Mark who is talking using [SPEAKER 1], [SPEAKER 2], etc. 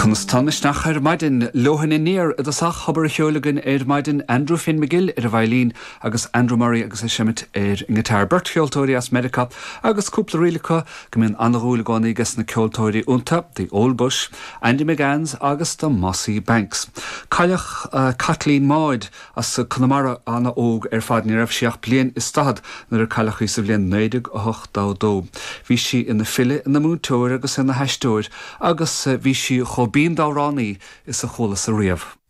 [SPEAKER 1] Constanish nach maidin lohan in near the sach haber heolagan maidin Andrew Finn McGill violin agus Andrew Murray agus shemit in guitar Bert Kjoltori as medica agus couple rilika come anrúla goni gus na Kjoltori unta the Old Bush Andy McGann's agus the Mossy Banks Kailach Kathleen Maud as Connemara anna og fad ni raf siach blian istad na Kailach is blian neidig och do Vishi in the fille in the moon tour agus in the hash tour agus Vishi Bín dá ránaí is a cholas a riamh.